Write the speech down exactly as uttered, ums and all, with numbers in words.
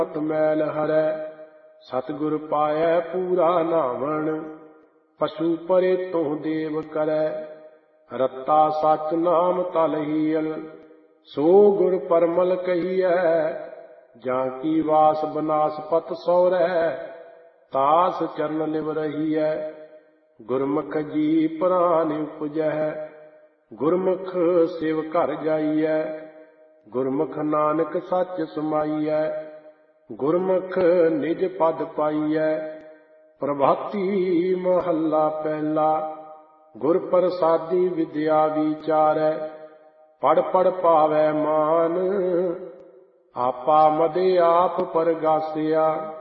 ਮਤ ਮੈਲ ਹਰੈ। ਸਤਿਗੁਰ ਪਾਇਐ ਪੂਰਾ ਨਾਵਣ, ਪਸ਼ੂ ਪਰੇ ਤੁਹ ਦੇਵ ਕਰੈ। ਰਤਾ ਸਚ ਨਾਮ ਤਲ ਹੀਅਲ, ਸੋ ਗੁਰ ਪਰਮਲ ਕਹੀਐ। ਜਾਂ ਕੀ ਵਾਸ ਬਨਾਸਪਤ ਸੌਰੈ, ਤਾਸ ਚਰਨ ਲਿਵ ਰਹੀਐ। ਗੁਰਮੁਖ ਜੀ ਪ੍ਰਾਨ ਉਪਜੈ, ਗੁਰਮੁਖ ਸਿਵ ਘਰ ਜਾਈਐ। ਗੁਰਮੁਖ ਨਾਨਕ ਸੱਚ ਸਮਾਈਐ, ਗੁਰਮੁਖ ਨਿਜ ਪਦ ਪਾਈਐ। ਪ੍ਰਭਾਤੀ ਮਹੱਲਾ ਪਹਿਲਾ। ਗੁਰ ਪ੍ਰਸਾਦੀ ਵਿਦਿਆ ਵਿਚਾਰੈ, ਪੜ ਪੜ ਪਾਵੈ ਮਾਨ। ਆਪਾ ਮਦੇ ਆਪ ਪਰਗਾਸਿਆ,